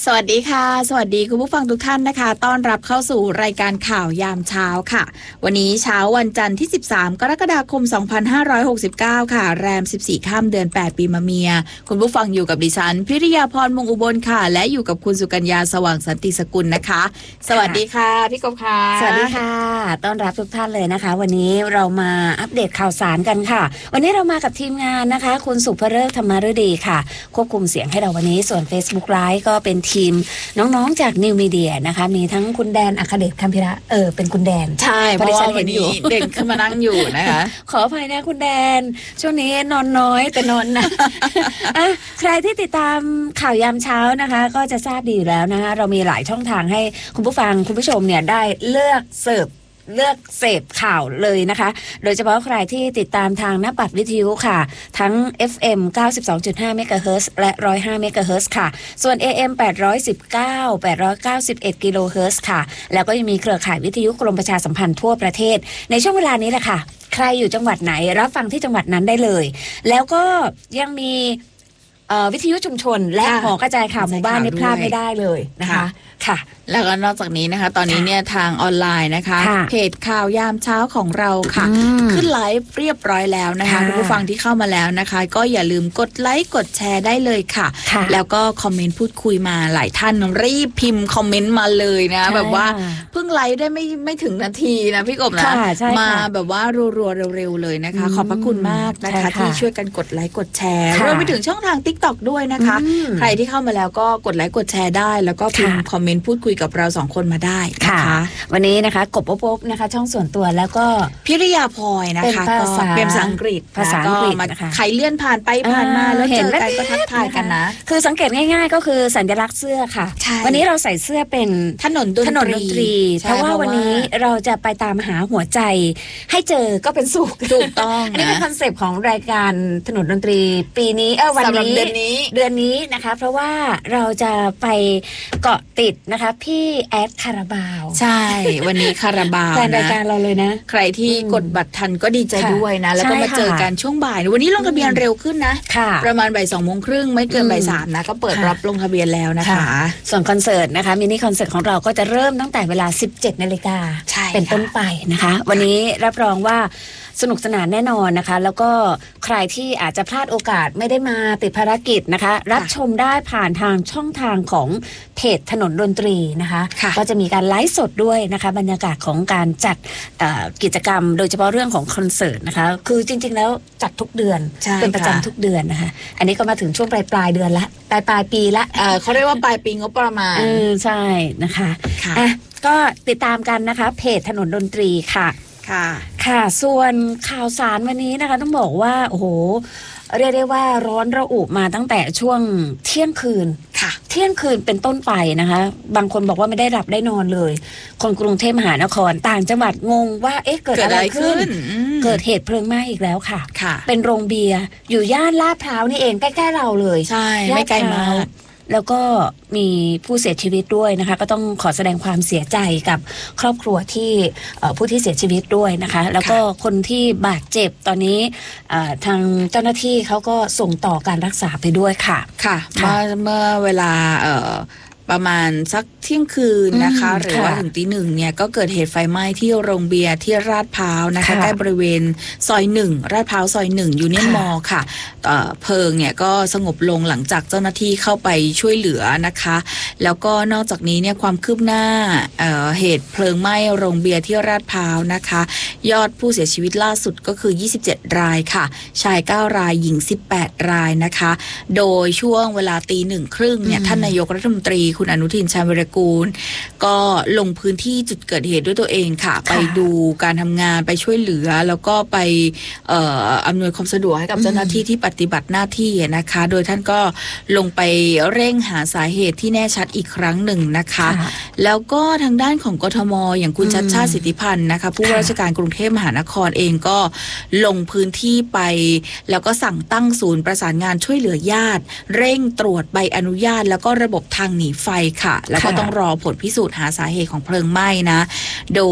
สวัสดีค่ะสวัสดีคุณผู้ฟังทุกท่านนะคะต้อนรับเข้าสู่รายการข่าวยามเช้าค่ะวันนี้เช้าวันจันทร์ที่13กรกฎาคม2569ค่ะแรม14ค่ำเดือน8ปีมะเมียคุณผู้ฟังอยู่กับดิฉันพิริยาพรมงอุบลค่ะและอยู่กับคุณสุกัญญาสว่างสันติสกุลนะคะสวัสดีค่ะพี่กบค่ะสวัสดีค่ะต้อนรับทุกท่านเลยนะคะวันนี้เรามาอัปเดตข่าวสารกันค่ะวันนี้เรามากับทีมงานนะคะคุณสุภฤกษ์ธรรมฤดีค่ะควบคุมเสียงให้เราวันนี้ส่วน Facebook Live ก็เป็นทีมน้องๆจาก New Media นะคะมีทั้งคุณแดนอัคเดชคัมพิระเป็นคุณแดนใช่เพราะว่าวันนี้เด่นขึ้นมานั่งอยู่นะคะขออภัยนะคุณแดนช่วงนี้นอนน้อยแต่นอนนะใครที่ติดตามข่าวยามเช้านะคะก็จะทราบดีอยู่แล้วนะคะเรามีหลายช่องทางให้คุณผู้ฟังคุณผู้ชมเนี่ยได้เลือกเสพข่าวเลยนะคะโดยเฉพาะใครที่ติดตามทางหน้าปัดวิทยุค่ะทั้ง FM 92.5 เมกะเฮิรตซ์และ105 เมกะเฮิรตซ์ค่ะส่วน AM 819 891 กิโลเฮิรตซ์ค่ะแล้วก็ยังมีเครือข่ายวิทยุกรมประชาสัมพันธ์ทั่วประเทศในช่วงเวลานี้แหละค่ะใครอยู่จังหวัดไหนรับฟังที่จังหวัดนั้นได้เลยแล้วก็ยังมีวิทยุชุมชนและหอกระจายข่าวหมู่บ้านนี่พลาดไม่ได้เลยนะคะค่ะแล้วก็นอกจากนี้นะคะตอนนี้เนี่ยทางออนไลน์นะคะเพจข่าวยามเช้าของเราค่ะขึ้นไลฟ์เรียบร้อยแล้วนะคะคุณผู้ฟังที่เข้ามาแล้วนะคะก็อย่าลืมกดไลค์กดแชร์ได้เลยค่ะแล้วก็คอมเมนต์พูดคุยมาหลายท่านรีบพิมพ์คอมเมนต์มาเลยนะแบบว่าเพิ่งไลฟ์ได้ไม่ถึงนาทีนะพี่กบนะมาแบบว่ารัวๆเร็วๆเลยนะคะขอบพระคุณมากนะคะที่ช่วยกันกดไลค์กดแชร์รวมไปถึงช่องทาง TikTok ด้วยนะคะใครที่เข้ามาแล้วก็กดไลค์กดแชร์ได้แล้วก็พิมพ์คอมเมนต์พูดคุยกับเรา2คนมาได้นะคะวันนี้นะคะกบอบนะคะช่องส่วนตัวแล้วก็พิริยาพลอยนะคะก็เป็นภาษาอังกฤษนะคะใครเลื่อนผ่านไปผ่านมาแล้วเจอกันก็ทักทายกันนะคือสังเกตง่ายๆก็คือสัญลักษณ์เสื้อค่ะวันนี้เราใส่เสื้อเป็นถนนดนตรีเพราะว่าวันนี้เราจะไปตามหาหัวใจให้เจอก็เป็นสุขถูกต้องอันนี้เป็นคอนเซปต์ของรายการถนนดนตรีปีนี้วันนี้เดือนนี้นะคะเพราะว่าเราจะไปเกาะติดนะคะพี่แอดคาราบาวใช่วันนี้คาราบาวแฟนรายการเราเลยนะใครที่กดบัตรทันก็ดีใจด้วยนะแล้วก็มาเจอกันช่วงบ่ายวันนี้ลงทะเบียนเร็วขึ้นนะประมาณบ่าย 2:30ไม่เกินบ่าย 3นะก็เปิดรับลงทะเบียนแล้วนะคะส่วนคอนเสิร์ตนะคะมินิคอนเสิร์ตของเราก็จะเริ่มตั้งแต่เวลา 17:00 นเป็นต้นไปนะคะวันนี้รับรองว่าสนุกสนานแน่นอนนะคะแล้วก็ใครที่อาจจะพลาดโอกาสไม่ได้มาติดภารกิจนะคะรับชมได้ผ่านทางช่องทางของเพจถนนดนตรีนะคะก็จะมีการไลฟ์สดด้วยนะคะบรรยากาศของการจัดกิจกรรมโดยเฉพาะเรื่องของคอนเสิร์ตนะคะคือจริงๆแล้วจัดทุกเดือนเป็นประจำทุกเดือนนะคะอันนี้ก็มาถึงช่วงปลายเดือนละปลายปีละเขาเรียกว่าปลายปีงบประมาณใช่นะคะก็ติดตามกันนะคะเพจถนนดนตรีค่ะค่ะส่วนข่าวสารวันนี้นะคะต้องบอกว่าโอ้โหเรียกได้ว่าร้อนระอุมาตั้งแต่ช่วงเที่ยงคืนค่ะเที่ยงคืนเป็นต้นไปนะคะบางคนบอกว่าไม่ได้หลับได้นอนเลยคนกรุงเทพมหานครต่างจังหวัดงงว่าเกิดอะไรขึ้นเกิดเหตุเพลิงไหม้อีกแล้วค่ะเป็นโรงเบียร์อยู่ย่านลาดพร้าวนี่เองใกล้ๆเราเลยใช่ไม่ไกลมากแล้วก็มีผู้เสียชีวิตด้วยนะคะก็ต้องขอแสดงความเสียใจกับครอบครัวที่ผู้ที่เสียชีวิตด้วยนะคะแล้วก็คนที่บาดเจ็บตอนนี้ทางเจ้าหน้าที่เขาก็ส่งต่อการรักษาไปด้วยค่ะค่ะเมื่อเวลาประมาณสักเที่ยงคืนนะคะหรือว่าถึงตี 1เนี่ยก็เกิดเหตุไฟไหม้ที่โรงเบียร์ที่ลาดพร้าวนะคะใกล้บริเวณซอย1ลาดพร้าวซอย1ยูเนียนมอลล์ค่ะเพลิงเนี่ยก็สงบลงหลังจากเจ้าหน้าที่เข้าไปช่วยเหลือนะคะแล้วก็นอกจากนี้เนี่ยความคืบหน้าเหตุเพลิงไหม้โรงเบียร์ที่ลาดพร้าวนะคะยอดผู้เสียชีวิตล่าสุดก็คือ27รายค่ะชาย9รายหญิง18รายนะคะโดยช่วงเวลาตี 1:30เนี่ยท่านนายกรัฐมนตรีคุณอนุทินชาญวิรากูลก็ลงพื้นที่จุดเกิดเหตุด้วยตัวเองค่ะไปดูการทำงานไปช่วยเหลือแล้วก็ไปอำนวยความสะดวกให้กับเจ้าหน้าที่ที่ปฏิบัติหน้าที่นะคะโดยท่านก็ลงไปเร่งหาสาเหตุที่แน่ชัดอีกครั้งหนึ่งนะคะแล้วก็ทางด้านของกทมอย่างคุณชัชชาติสิทธิพันธ์นะคะผู้ว่าราชการกรุงเทพมหานครเองก็ลงพื้นที่ไปแล้วก็สั่งตั้งศูนย์ประสานงานช่วยเหลือญาติเร่งตรวจใบอนุญาตแล้วก็ระบบทางหนีไฟค่ะแล้วก็ต้องรอผลพิสูจน์หาสาเหตุของเพลิงไหม้นะโด